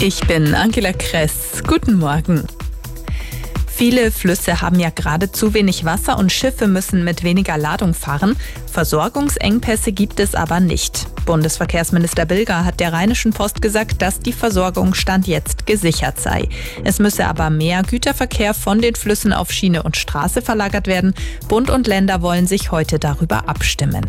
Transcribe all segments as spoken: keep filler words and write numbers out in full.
Ich bin Angela Kress. Guten Morgen. Viele Flüsse haben ja gerade zu wenig Wasser und Schiffe müssen mit weniger Ladung fahren. Versorgungsengpässe gibt es aber nicht. Bundesverkehrsminister Bilger hat der Rheinischen Post gesagt, dass die Versorgung Stand jetzt gesichert sei. Es müsse aber mehr Güterverkehr von den Flüssen auf Schiene und Straße verlagert werden. Bund und Länder wollen sich heute darüber abstimmen.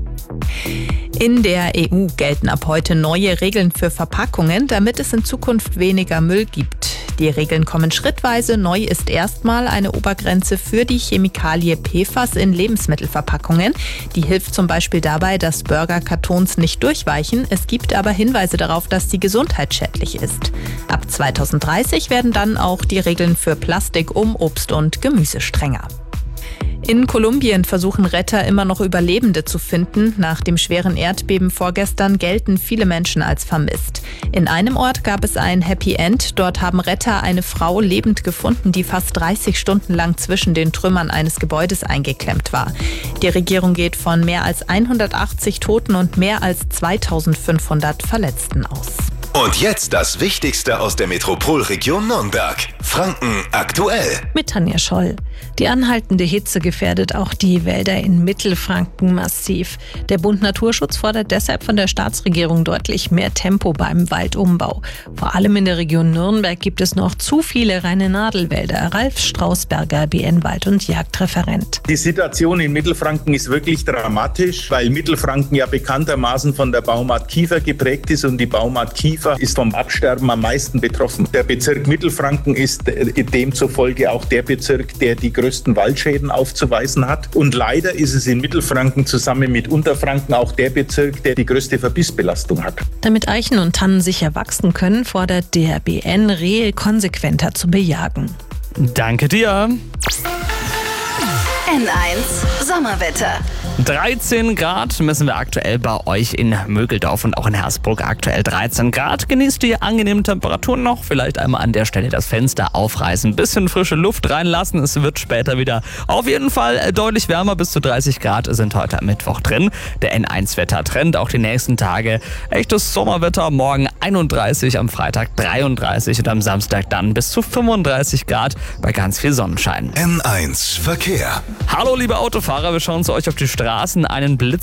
In der E U gelten ab heute neue Regeln für Verpackungen, damit es in Zukunft weniger Müll gibt. Die Regeln kommen schrittweise. Neu ist erstmal eine Obergrenze für die Chemikalie P F A S in Lebensmittelverpackungen. Die hilft zum Beispiel dabei, dass Burgerkartons nicht durchweichen. Es gibt aber Hinweise darauf, dass sie gesundheitsschädlich ist. Ab zweitausenddreißig werden dann auch die Regeln für Plastik um Obst und Gemüse strenger. In Kolumbien versuchen Retter immer noch Überlebende zu finden. Nach dem schweren Erdbeben vorgestern gelten viele Menschen als vermisst. In einem Ort gab es ein Happy End. Dort haben Retter eine Frau lebend gefunden, die fast dreißig Stunden lang zwischen den Trümmern eines Gebäudes eingeklemmt war. Die Regierung geht von mehr als hundertachtzig Toten und mehr als zweitausendfünfhundert Verletzten aus. Und jetzt das Wichtigste aus der Metropolregion Nürnberg. Franken aktuell. Mit Tanja Scholl. Die anhaltende Hitze gefährdet auch die Wälder in Mittelfranken massiv. Der Bund Naturschutz fordert deshalb von der Staatsregierung deutlich mehr Tempo beim Waldumbau. Vor allem in der Region Nürnberg gibt es noch zu viele reine Nadelwälder. Ralf Strausberger, B N Wald- und Jagdreferent. Die Situation in Mittelfranken ist wirklich dramatisch, weil Mittelfranken ja bekanntermaßen von der Baumart Kiefer geprägt ist und die Baumart Kiefer ist vom Absterben am meisten betroffen. Der Bezirk Mittelfranken ist demzufolge auch der Bezirk, der die größten Waldschäden aufzuweisen hat. Und leider ist es in Mittelfranken zusammen mit Unterfranken auch der Bezirk, der die größte Verbissbelastung hat. Damit Eichen und Tannen sicher wachsen können, fordert der B N, Rehe konsequenter zu bejagen. Danke dir. N eins Sommerwetter. dreizehn Grad messen wir aktuell bei euch in Mögeldorf und auch in Hersbruck. Aktuell dreizehn Grad. Genießt die angenehmen Temperaturen noch. Vielleicht einmal an der Stelle das Fenster aufreißen. Bisschen frische Luft reinlassen. Es wird später wieder auf jeden Fall deutlich wärmer. Bis zu dreißig Grad sind heute am Mittwoch drin. Der N eins Wettertrend auch die nächsten Tage. Echtes Sommerwetter. Morgen einunddreißig, am Freitag dreiunddreißig und am Samstag dann bis zu fünfunddreißig Grad bei ganz viel Sonnenschein. N eins Verkehr. Hallo liebe Autofahrer, wir schauen zu euch auf die Straßen. Einen Blitz